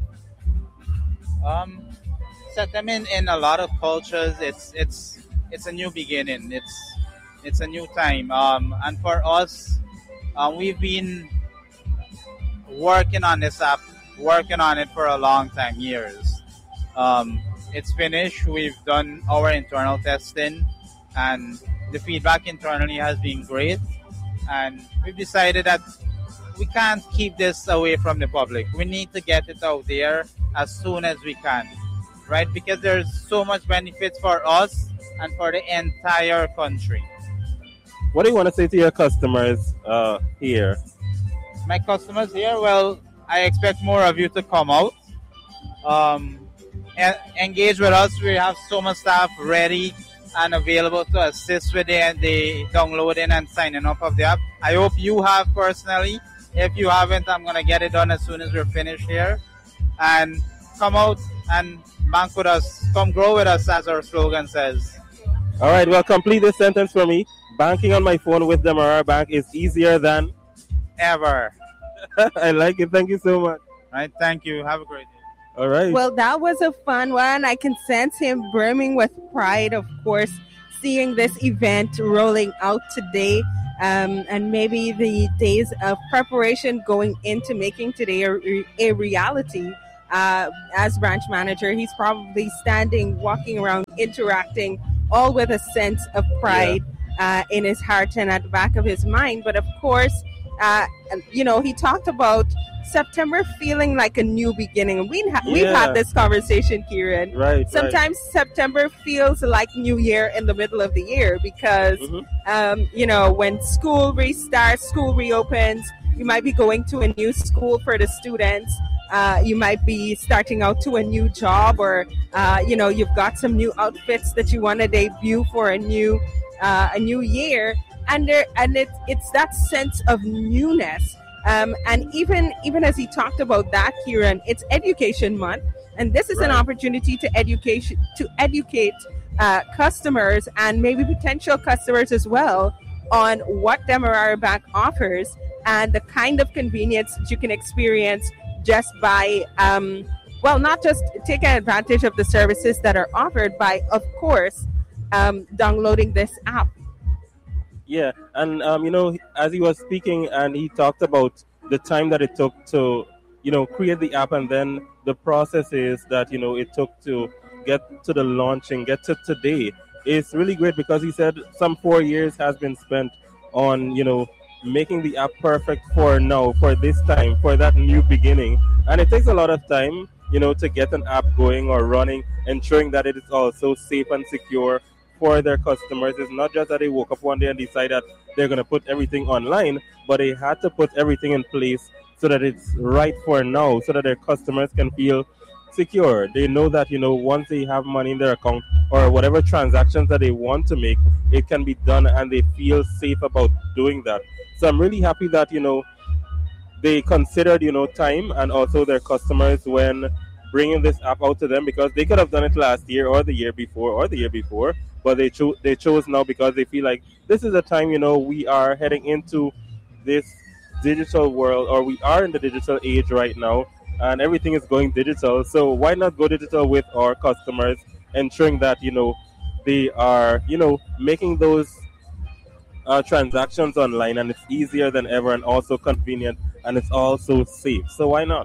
Um, September in, in a lot of cultures, it's it's it's a new beginning. It's it's a new time. Um, and for us, um, we've been working on this app, working on it for a long time, years. Um, it's finished. We've done our internal testing, and the feedback internally has been great. And we've decided that we can't keep this away from the public. We need to get it out there as soon as we can, right? Because there's so much benefits for us and for the entire country.
What do you want to say to your customers uh, here?
My customers here, well, I expect more of you to come out, um, and engage with us. We have so much staff ready and available to assist with the, the downloading and signing up of the app. I hope you have personally. If you haven't, I'm going to get it done as soon as we're finished here. And come out and bank with us. Come grow with us, as our slogan says.
All right, well, complete this sentence for me. banking on my phone with Demerara Bank is easier than
ever.
I like it. Thank you so much.
Right. Thank you. Have a great day.
All right.
Well, that was a fun one. I can sense him brimming with pride, of course, seeing this event rolling out today. Um, and maybe the days of preparation going into making today a, a reality. Uh, as branch manager, he's probably standing, walking around, interacting, all with a sense of pride yeah. uh, in his heart and at the back of his mind. But of course, uh, you know, he talked about September feeling like a new beginning. We ha- yeah. We've had this conversation, Kieran.
Right.
Sometimes
right.
September feels like New Year in the middle of the year because, mm-hmm. um, you know, when school restarts, school reopens, you might be going to a new school for the students. Uh, you might be starting out to a new job, or uh, you know, you've got some new outfits that you want to debut for a new uh, a new year, and there and it's it's that sense of newness. Um, and even even as he talked about that, Kieran, it's Education Month, and this is right. an opportunity to education to educate uh, customers and maybe potential customers as well on what Demerara Bank offers and the kind of convenience that you can experience just by, um, well, not just taking advantage of the services that are offered by, of course, um, downloading this app.
Yeah, and, um, you know, as he was speaking and he talked about the time that it took to, you know, create the app and then the processes that, you know, it took to get to the launching, get to today. It's really great because he said some four years has been spent on, you know, making the app perfect for now, for this time, for that new beginning. And it takes a lot of time, you know, to get an app going or running, ensuring that it is also safe and secure for their customers. It's not just that they woke up one day and decide that they're going to put everything online, but they had to put everything in place so that it's right for now, so that their customers can feel secure. They know that, you know, once they have money in their account or whatever transactions that they want to make, it can be done and they feel safe about doing that. So I'm really happy that, you know, they considered, you know, time and also their customers when bringing this app out to them, because they could have done it last year or the year before or the year before, but they, cho- they chose now because they feel like this is the time, you know, we are heading into this digital world, or we are in the digital age right now, and everything is going digital. So why not go digital with our customers, ensuring that, you know, they are, you know, making those uh, transactions online, and it's easier than ever and also convenient, and it's also safe. So why not?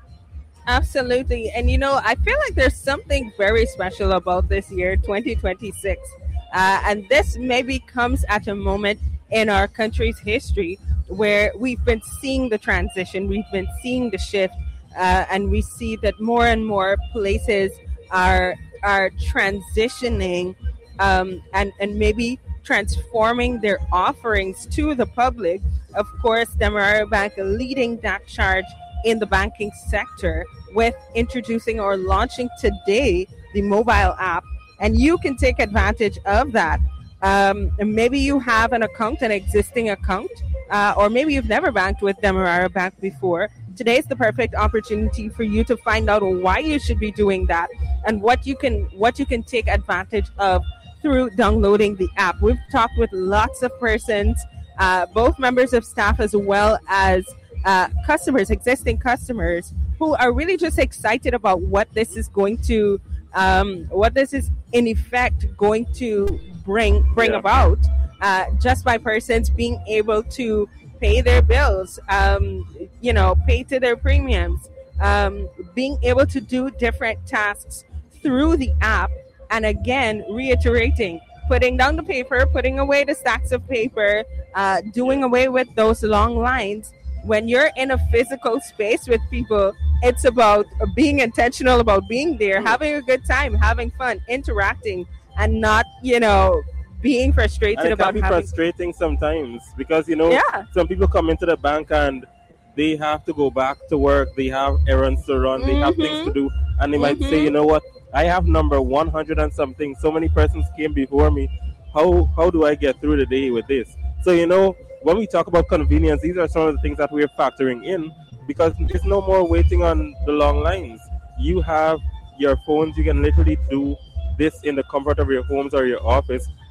Absolutely. And, you know, I feel like there's something very special about this year, twenty twenty-six. Uh, and this maybe comes at a moment in our country's history where we've been seeing the transition, we've been seeing the shift, uh, and we see that more and more places are are transitioning um, and, and maybe transforming their offerings to the public. Of course, Demerara Bank leading that charge in the banking sector with introducing or launching today the mobile app, and you can take advantage of that. Um, and maybe you have an account, an existing account, uh, or maybe you've never banked with Demerara Bank before. Today is the perfect opportunity for you to find out why you should be doing that and what you can what you can take advantage of through downloading the app. We've talked with lots of persons, uh, both members of staff as well as uh, customers, existing customers, who are really just excited about what this is going to, um, what this is in effect going to bring bring yeah. about, uh, just by persons being able to pay their bills, um, you know, pay to their premiums, um, being able to do different tasks through the app. And again, reiterating, putting down the paper, putting away the stacks of paper, uh, doing away with those long lines. When you're in a physical space with people, it's about being intentional about being there, having a good time, having fun, interacting, and not, you know, being frustrated
and it
about
can be
having...
frustrating sometimes because, you know,
yeah.
some people come into the bank and they have to go back to work, they have errands to run, they mm-hmm. have things to do, and they mm-hmm. might say, you know what, I have number one hundred and something, so many persons came before me, how how do I get through the day with this? So, you know, when we talk about convenience, these are some of the things that we're factoring in, because there's no more waiting on the long lines. You have your phones, you can literally do this in the comfort of your homes or your office,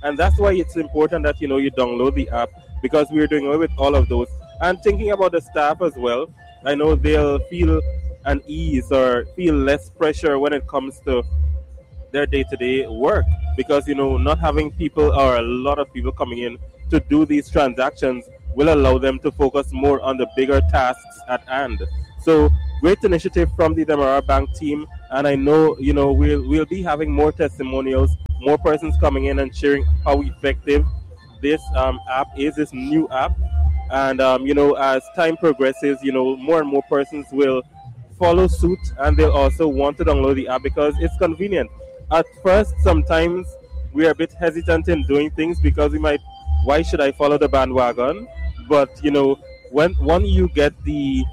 And that's why it's important that, you know, you download the app, because we're doing away with all of those. And thinking about the staff as well, I know they'll feel an ease or feel less pressure when it comes to their day-to-day work, because, you know, not having people or a lot of people coming in to do these transactions will allow them to focus more on the bigger tasks at hand. So great initiative from the Demerara Bank team, and I know, you know, we'll we'll be having more testimonials, more persons coming in and sharing how effective this um, app is, this new app. And um, you know, as time progresses, you know, more and more persons will follow suit, and they'll also want to download the app because it's convenient. At first, sometimes we are a bit hesitant in doing things because we might, why should I follow the bandwagon? But, you know, when when you get the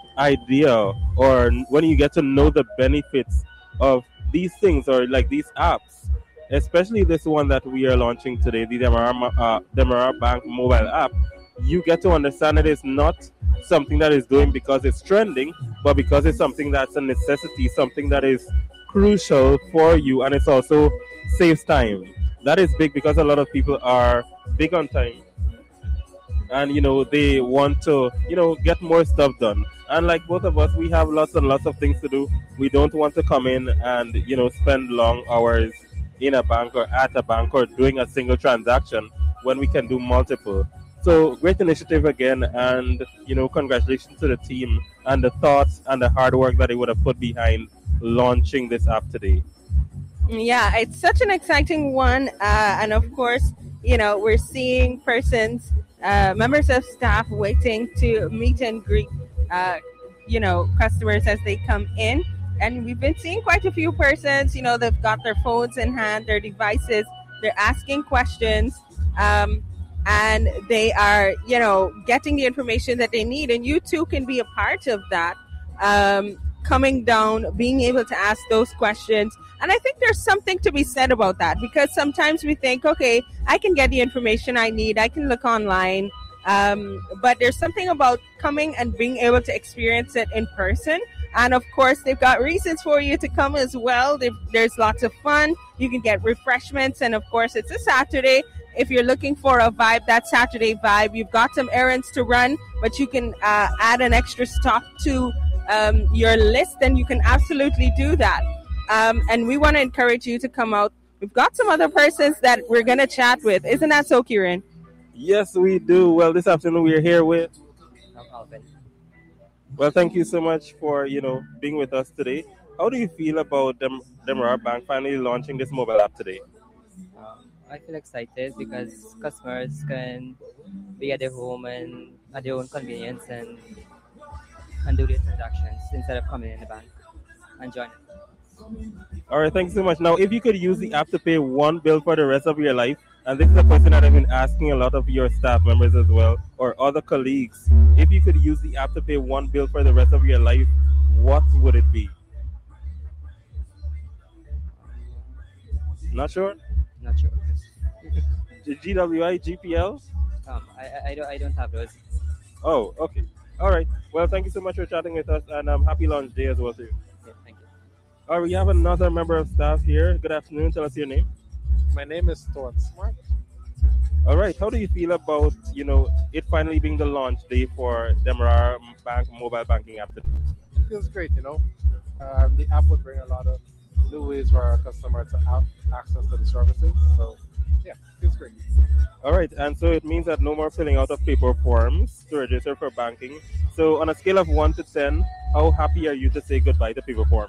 idea, or when you get to know the benefits of these things, or like these apps, especially this one that we are launching today, the Demerara, uh, Demerara Bank mobile app, you get to understand that it's not something that is doing because it's trending, but because it's something that's a necessity, something that is crucial for you, and it's also saves time. That is big because a lot of people are big on time, and, you know, they want to, you know, get more stuff done. And like both of us, we have lots and lots of things to do. We don't want to come in and, you know, spend long hours in a bank or at a bank or doing a single transaction when we can do multiple. So great initiative again, and, you know, congratulations to the team and the thoughts and the hard work that they would have put behind launching this app today.
Yeah, it's such an exciting one. Uh, and of course, you know, we're seeing persons, uh, members of staff waiting to meet and greet, uh, you know, customers as they come in. And we've been seeing quite a few persons, you know, they've got their phones in hand, their devices, they're asking questions. Um, and they are, you know, getting the information that they need. And you too can be a part of that, um, coming down, being able to ask those questions. And I think there's something to be said about that, because sometimes we think, okay, I can get the information I need, I can look online, um, but there's something about coming and being able to experience it in person. And of course, they've got reasons for you to come as well. They've, there's lots of fun. You can get refreshments. And of course, it's a Saturday. If you're looking for a vibe, that Saturday vibe, you've got some errands to run, but you can uh, add an extra stop to um, your list, and you can absolutely do that. Um, and we want to encourage you to come out. We've got some other persons that we're going to chat with. Isn't that so, Kieran?
Yes, we do. Well, this afternoon we are here with
Alvin.
Well, thank you so much for, you know, being with us today. How do you feel about Dem- Demerara Bank finally launching this mobile app today?
Um, I feel excited because customers can be at their home and at their own convenience and and do their transactions instead of coming in the bank and join it.
All right, thanks so much. Now, if you could use the app to pay one bill for the rest of your life, and this is a question that I've been asking a lot of your staff members as well, or other colleagues, if you could use the app to pay one bill for the rest of your life, what would it be? Not sure?
Not sure.
G W I, G P L?
Um, I, I, I, don't, I don't have those.
Oh, okay. All right. Well, thank you so much for chatting with us, and um, happy launch day as well to you.
Yeah, thank you.
All right, we have another member of staff here. Good afternoon. Tell us your name.
My name is Stuart Smart.
All right. How do you feel about, you know, it finally being the launch day for Demerara Bank mobile banking app?
It feels great, you know. Um, the app would bring a lot of new ways for our customer to have access to the services. So, yeah, it feels great.
All right. And so it means that no more filling out of paper forms to register for banking. So on a scale of one to ten, how happy are you to say goodbye to paper form?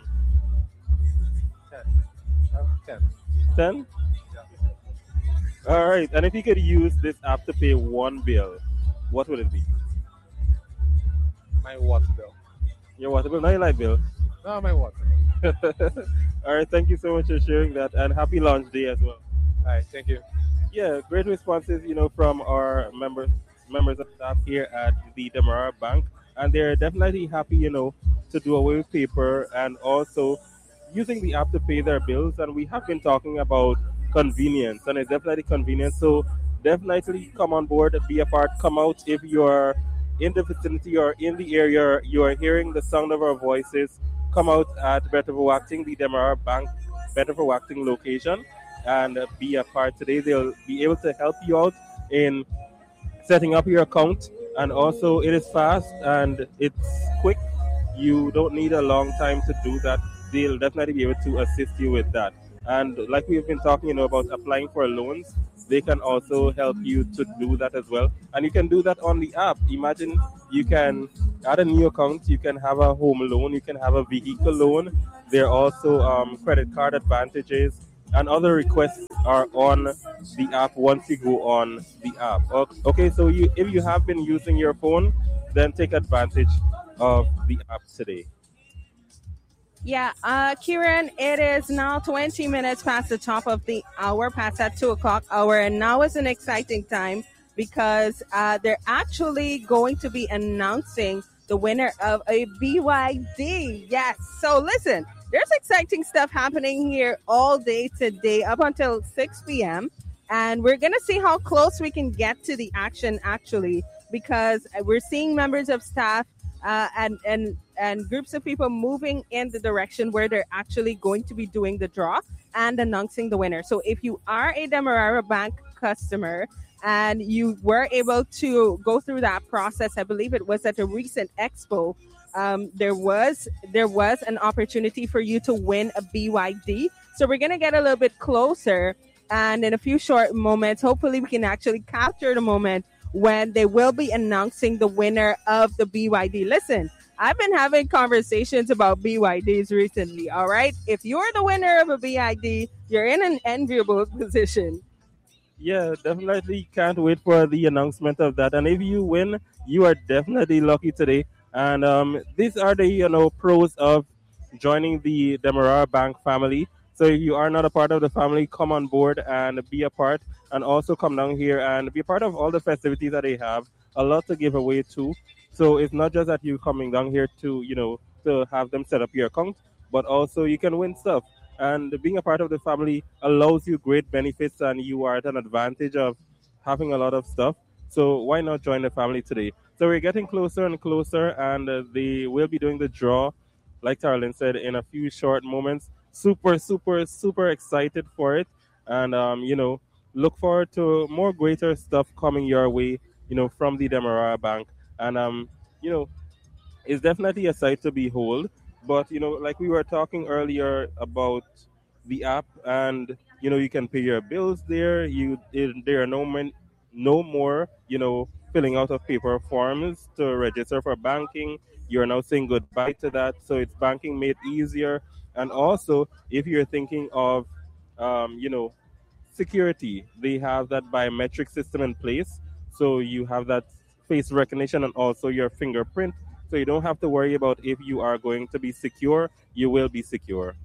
ten. Um, ten.
ten? All right. And if you could use this app to pay one bill, what would it be?
My water bill.
Your water bill? Not your light bill.
No, my water bill.
All right. Thank you so much for sharing that, and happy launch day as well.
All right. Thank you.
Yeah, great responses, you know, from our members members of staff here at the Demerara Bank, and they're definitely happy, you know, to do away with paper and also using the app to pay their bills. And we have been talking about convenience, and it's definitely convenient. So definitely come on board, be a part, come out if you're in the vicinity or in the area, you are hearing the sound of our voices. Come out at Better for Acting, the Demerara Bank Better for Acting location. and uh, be a part today. They'll be able to help you out in setting up your account, and also it is fast and it's quick. You don't need a long time to do that. They'll definitely be able to assist you with that. And like we've been talking, you know, about applying for loans, they can also help you to do that as well. And you can do that on the app. Imagine you can add a new account, you can have a home loan, you can have a vehicle loan. There are also um, credit card advantages, and other requests are on the app once you go on the app. Ok- Okay, so you, if you have been using your phone, then take advantage of the app today.
Yeah, uh, Kieran, it is now twenty minutes past the top of the hour, past that two o'clock hour, and now is an exciting time because uh, they're actually going to be announcing the winner of a B Y D. Yes, so listen, there's exciting stuff happening here all day today up until six p.m. And we're going to see how close we can get to the action, actually, because we're seeing members of staff uh, and, and, and groups of people moving in the direction where they're actually going to be doing the draw and announcing the winner. So if you are a Demerara Bank customer and you were able to go through that process, I believe it was at a recent expo, um, there was there was an opportunity for you to win a B Y D. So we're going to get a little bit closer, and in a few short moments, hopefully we can actually capture the moment when they will be announcing the winner of the B Y D. Listen, I've been having conversations about B Y Ds recently, all right? If you're the winner of a B Y D, you're in an enviable position.
Yeah, definitely can't wait for the announcement of that. And if you win, you are definitely lucky today. And um, these are the you know pros of joining the Demerara Bank family. So if you are not a part of the family, come on board and be a part, and also come down here and be a part of all the festivities that they have. A lot to give away too. So it's not just that you coming down here to you know to have them set up your account, but also you can win stuff. And being a part of the family allows you great benefits, and you are at an advantage of having a lot of stuff. So why not join the family today? So we're getting closer and closer, and uh, they will be doing the draw, like Tarlin said, in a few short moments. Super, super, super excited for it, and um, you know, look forward to more greater stuff coming your way. You know, from the Demerara Bank, and um, you know, it's definitely a sight to behold. But you know, like we were talking earlier about the app, and you know, you can pay your bills there. You it, there are no men, no more you know filling out of paper forms to register for banking. You're now saying goodbye to that, so it's banking made easier. And also, if you're thinking of um, you know security, they have that biometric system in place, so you have that face recognition and also your fingerprint, so you don't have to worry about if you are going to be secure. You will be secure.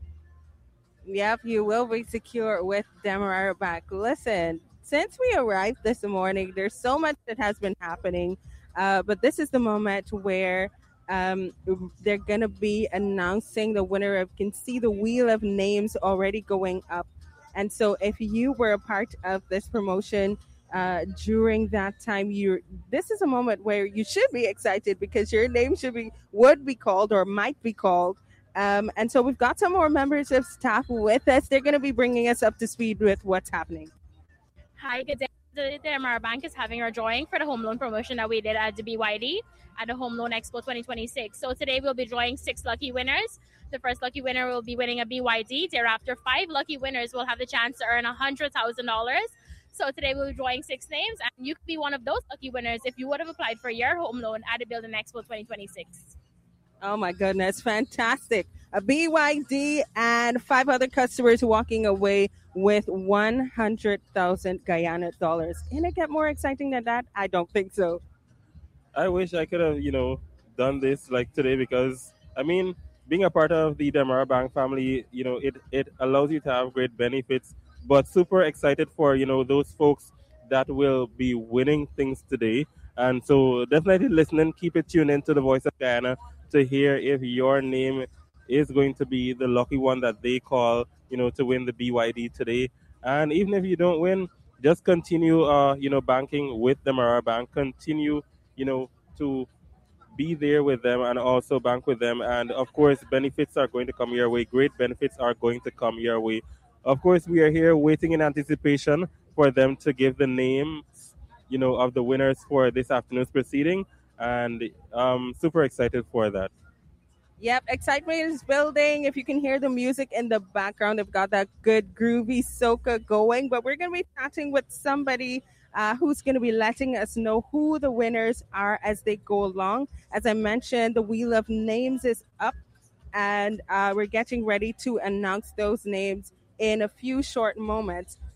Yep, you will be secure with Demerara Bank. Listen, since we arrived this morning, there's so much that has been happening, uh, but this is the moment where um, they're going to be announcing the winner. Of, can see the wheel of names already going up. And so if you were a part of this promotion uh, during that time, you this is a moment where you should be excited because your name should be would be called or might be called. Um, and so we've got some more members of staff with us. They're going to be bringing us up to speed with what's happening.
Hi, good day. The Demerara Bank is having our drawing for the home loan promotion that we did at the B Y D at the Home Loan Expo twenty twenty-six. So today we'll be drawing six lucky winners. The first lucky winner will be winning a B Y D. Thereafter, five lucky winners will have the chance to earn one hundred thousand dollars. So today we'll be drawing six names, and you could be one of those lucky winners if you would have applied for your home loan at the Building Expo twenty twenty-six.
Oh my goodness, fantastic. A B Y D and five other customers walking away with one hundred thousand Guyana dollars. Can it get more exciting than that? I don't think so.
I wish I could have, you know, done this like today because, I mean, being a part of the Demerara Bank family, you know, it, it allows you to have great benefits, but super excited for, you know, those folks that will be winning things today. And so definitely listening, keep it tuned into the Voice of Guyana to hear if your name is going to be the lucky one that they call, you know, to win the B Y D today. And even if you don't win, just continue, uh, you know, banking with the Demerara Bank. Continue, you know, to be there with them and also bank with them. And of course, benefits are going to come your way. Great benefits are going to come your way. of course, we are here waiting in anticipation for them to give the names, you know, of the winners for this afternoon's proceeding, and um, super excited for that.
Yep, excitement is building. If you can hear the music in the background, they've got that good groovy soca going. But we're going to be chatting with somebody uh, who's going to be letting us know who the winners are as they go along. As I mentioned, the Wheel of Names is up, and uh, we're getting ready to announce those names in a few short moments.